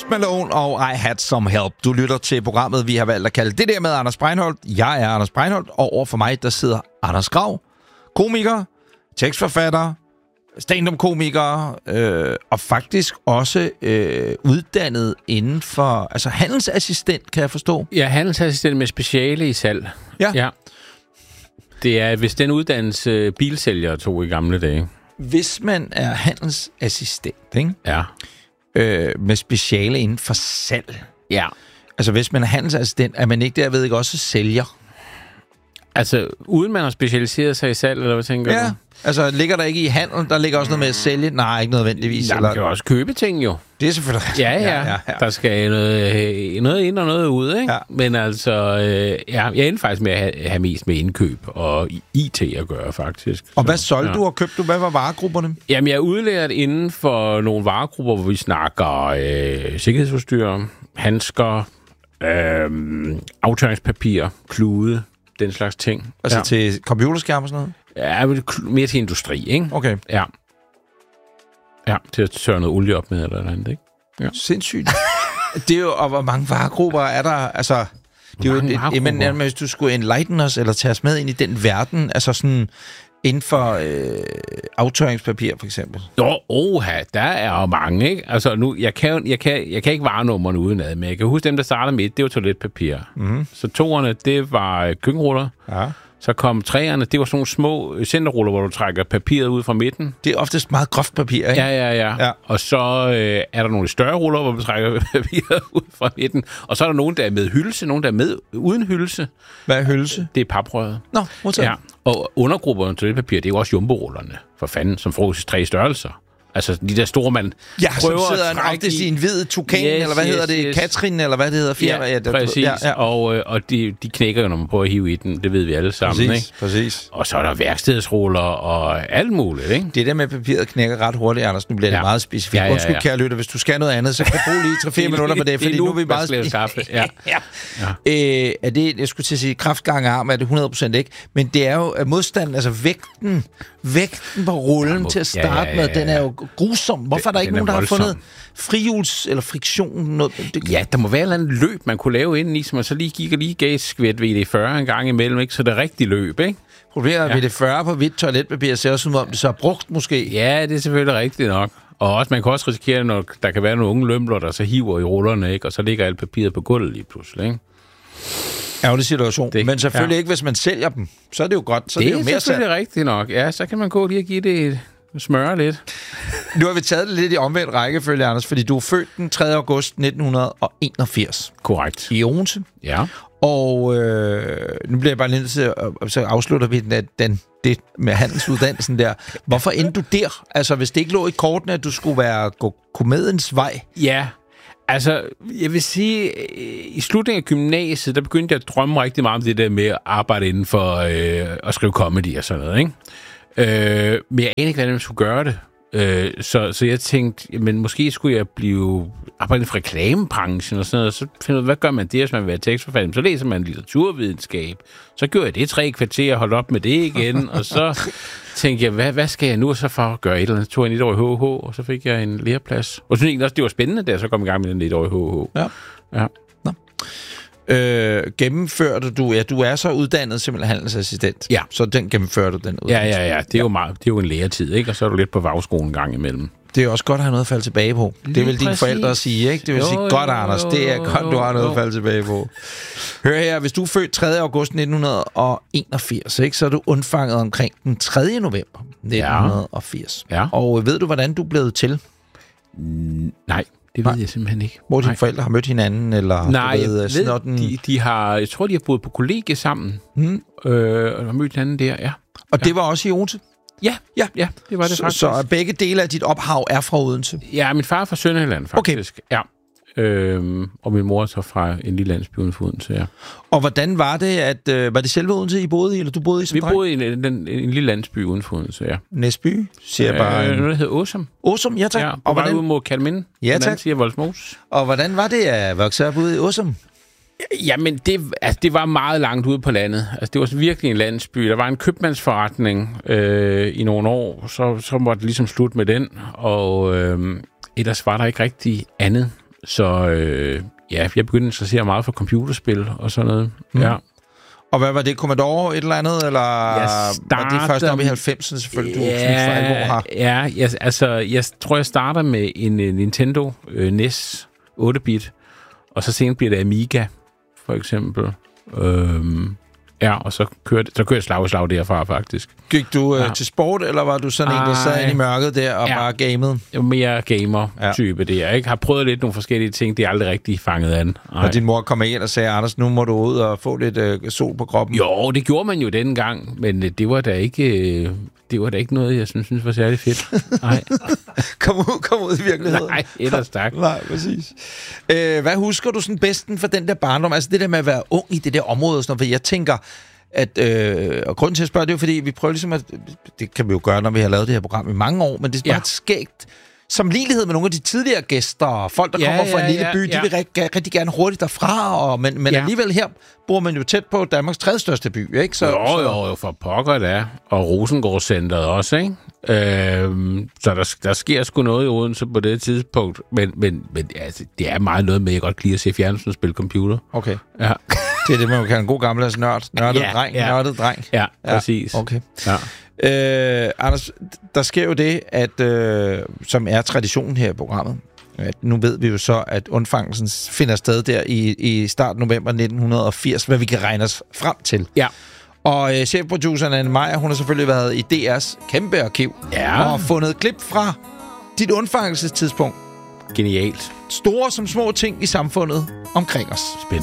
Post Malone og I Had Some Help. Du lytter til programmet, vi har valgt at kalde det der med Anders Breinholt. Jeg er Anders Breinholt, og overfor mig, der sidder Anders Grav, komiker, tekstforfatter, stand-up-komiker, og faktisk også uddannet inden for... Altså handelsassistent, kan jeg forstå. Ja, handelsassistent med speciale i salg. Ja. Det er hvis den uddannelse bilsælgere tog i gamle dage. Hvis man er handelsassistent, ikke? Ja. Med speciale inden for salg. Ja. Altså, hvis man er handelsassistent, er man ikke derved ikke også sælger? Altså, uden man har specialiseret sig i salg, eller hvad tænker du? Ja, altså, ligger der ikke i handel, der ligger også noget med at sælge? Nej, ikke nødvendigvis. Ja, man kan jo også købe ting, jo. Det er selvfølgelig... Ja. Der skal noget ind og noget ud, ikke? Ja. Men altså, jeg endte faktisk med at have mest med indkøb og IT at gøre, faktisk. Og hvad solgte du og købte du? Hvad var varegrupperne? Jamen, jeg er udlært inden for nogle varegrupper, hvor vi snakker sikkerhedsudstyr, handsker, aftørringspapir, klude, den slags ting. Altså til computerskærm og sådan noget? Ja, mere til industri, ikke? Okay. Ja. Ja, til at tørre noget olie op med eller andet, ikke? Ja. Sindssygt. Det er jo, og hvor mange varegrupper er der? Altså, det er jo men hvis du skulle enlighten os, eller tage os med ind i den verden, altså sådan inden for aftørringspapir, for eksempel. Der er jo mange, ikke? Altså, nu, jeg kan ikke varenummerne udenad, men jeg kan huske dem, der starter med det var toiletpapir. Mm-hmm. Så toerne, det var køkkenruller. Ja. Så kom træerne, det var sådan nogle små centerruller, hvor du trækker papiret ud fra midten. Det er oftest meget groft papir, ikke? Ja. Og så er der nogle større ruller, hvor du trækker papiret ud fra midten. Og så er der nogen, der er med hylse, nogen, der er med uden hylse. Hvad er hylse? Det er paprøret. Nå, modtaget. Ja. Og undergrupperne til det papir, det er jo også jumbo-rullerne, for fanden, som får 3 størrelser. Altså, de der store, man prøver som sidder oftest i en hvid tukan, eller hvad hedder det? Katrin, eller hvad det hedder? Ja, præcis. Ja. Og de knækker jo, når man prøver at hive i den. Det ved vi alle sammen, præcis, ikke? Præcis. Og så er der værkstedsruller og alt muligt, ikke? Det der med papiret knækker ret hurtigt, Anders. Nu bliver det meget specifikt. Ja. Undskyld, kære lytter, hvis du skal noget andet, så kan du bruge lige 3-4 minutter på det, fordi nu er vi meget... Er det, jeg skulle til at sige, kraftgang arm, er det 100% ikke? Men det er jo modstanden, altså vægten på rullen til at starte med, den er jo grusom. Hvorfor er der ikke nogen, der har fundet frihjuls eller friktion? Noget? Ja, der må være et eller andet løb, man kunne lave inden i, så man så lige gik og lige gav et skvæt VD40 en gang imellem, ikke? Så det er rigtig løb, ikke? Problemet er, at VD40 på hvidt toiletpapir ser også som om det så er brugt måske. Ja, det er selvfølgelig rigtigt nok. Og også, man kan også risikere, når der kan være nogle unge lømler, der så hiver i rullerne, ikke? Og så ligger alt papiret på gulvet lige pludselig, ikke? Ærgerlig situation. Men selvfølgelig ikke, hvis man sælger dem. Så er det jo godt. Så det er jo mere salg. Det er selvfølgelig rigtigt nok. Ja, så kan man gå lige og give det smøre lidt. Nu har vi taget det lidt i omvendt rækkefølge, Anders, fordi du er født den 3. august 1981. Korrekt. I Odense. Ja. Og nu bliver jeg bare lidt til, så afslutter vi det med handelsuddannelsen der. Hvorfor endte du der? Altså, hvis det ikke lå i kortene, at du skulle gå komediens vej? Ja, altså, jeg vil sige, i slutningen af gymnasiet, der begyndte jeg at drømme rigtig meget om det der med at arbejde inden for at skrive comedy og sådan noget, ikke? Men jeg anede ikke, hvordan jeg skulle gøre det. Så jeg tænkte, men måske skulle jeg arbejde for reklamebranchen og sådan noget. Så finder jeg, hvad gør man det, hvis man vil være tekstforfatter? Så læser man litteraturvidenskab. Så gjorde jeg det 3 kvarter og holdt op med det igen. Og så tænkte jeg, hvad skal jeg nu så for at gøre et eller andet? Tog jeg 1 år i HH, og så fik jeg en læreplads. Og så synes jeg også, det var spændende, da jeg så kom i gang med den 1 år i HH. Ja. Nå. Gennemførte du, du er så uddannet simpelthen handelsassistent. Ja. Så den gennemførte du den uddannelse. Ja. Det er jo en læretid, ikke? Og så er du lidt på vagskolen en gang imellem. Det er også godt at have noget at falde tilbage på. Det vil dine forældre sige, ikke? Det vil sige, godt, Anders, det er godt, du har noget at falde tilbage på. Hør her, hvis du er født 3. august 1981, ikke, så er du undfanget omkring den 3. november 1980. Ja. Og ved du, hvordan du blev til? Nej. Det ved jeg simpelthen ikke. Hvor dine forældre har mødt hinanden, eller... Nej, jeg tror, de har boet på kollegie sammen, og har mødt hinanden der, ja. Og det var også i Odense? Ja, det var det faktisk. Så begge dele af dit ophav er fra Odense? Ja, min far er fra Sønderjylland, faktisk. Okay. Ja. Og min mor er så fra en lille landsby uden for Odense, ja. Og hvordan var det, var det selve Odense, I boede i, eller du boede i som dreng? Vi boede i en lille landsby uden for Odense, ja. Næsby? Siger jeg bare... Noget, der hedder Åsum. Åsum, ja tak. Ja, og hvordan... ud mod Kalminde. Ja tak. Siger Vollsmose. Og hvordan var det at vokse op ude i Åsum? Jamen, det var meget langt ude på landet. Altså, det var virkelig en landsby. Der var en købmandsforretning i nogle år, så var det ligesom slut med den. Og ellers var der ikke rigtig andet. Så jeg begyndte at interessere mig meget for computerspil og sådan noget. Ja. Og hvad var det? Commodore et eller andet? Eller var det først op i 90'erne selvfølgelig, du synes for alvor har? Ja, jeg tror, jeg starter med en Nintendo NES 8-bit, og så senere bliver det Amiga, for eksempel. Og så kørte slag derfra, faktisk. Gik du til sport, eller var du sådan en, der sad inde i mørket der og bare gamede? Jeg var mere gamer-type der. Jeg har prøvet lidt nogle forskellige ting, det er aldrig rigtig fanget an. Og din mor kom ind og sagde, Anders, nu må du ud og få lidt sol på kroppen. Jo, det gjorde man jo dengang, men det var da ikke noget, jeg synes var særlig fedt. Nej. Kom ud i virkeligheden. Nej, ellers tak. Nej, præcis. Hvad husker du sådan bedsten for den der barndom? Altså det der med at være ung i det der område, sådan noget, for jeg tænker, at, og grunden til at spørge, det er jo fordi, vi prøver ligesom at, det kan vi jo gøre, når vi har lavet det her program i mange år, men det er bare skægt, som ligelighed med nogle af de tidligere gæster, og folk, der kommer fra en lille by, de vil rigtig gerne hurtigt derfra, men alligevel her bor man jo tæt på Danmarks 3. største by, ikke? Jo, for pokker da. Og Rosengårdscenteret også, ikke? Så der sker sgu noget i Odense på det tidspunkt, men altså, det er meget noget med, at jeg godt kan lide at se fjernsyn og spille computer. Okay. Ja. Det er det, man kan kalde en god gammeldags nørdet dreng. Ja, præcis. Okay. Ja. Anders, der sker jo det, at som er traditionen her i programmet, at nu ved vi jo så, at undfangelsen finder sted der i start november 1980, hvad vi kan regne os frem til. Ja. Og chefproduceren Anne Meyer, hun har selvfølgelig været i DR's kæmpe arkiv og fundet klip fra dit undfangelsestidspunkt. Genialt. Store som små ting i samfundet omkring os. Spændende.